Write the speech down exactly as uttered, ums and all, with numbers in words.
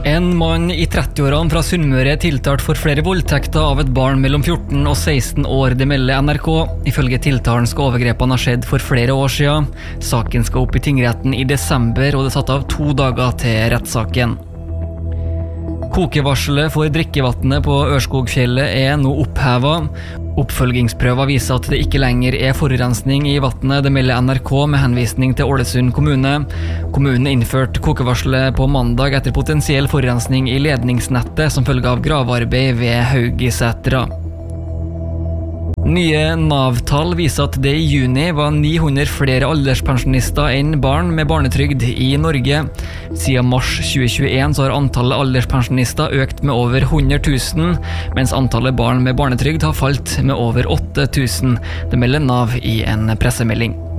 En mann i trettiårene fra Sunnmøre er tiltalt for flere voldtekter av et barn mellom fjorten og seksten år, det melder N R K. Ifølge tiltalen skal overgrepene ha skjedd for flere år siden. Saken skal opp i tingretten i desember, og det er satt av to dager til rettssaken. Kokevarselet for drikkevannet på Ørskogfjellet er nå opphevet. Oppfølgingsprøver viser at det ikke lenger er forurensning i vannet, det melder N R K med henvisning til Ålesund kommune. Kommunen innførte kokevarselet på mandag etter potensiell forurensning i ledningsnettet som følge av gravearbeid ved Haugisetra. Nye Nav-tall viser at det i juni var ni hundre flere alderspensjonister enn barn med barnetrygd i Norge. Siden mars tjue tjueen så har antallet alderspensjonister økt med over hundre tusen, mens antallet barn med barnetrygd har falt med over åtte tusen. Det melder Nav i en pressemelding.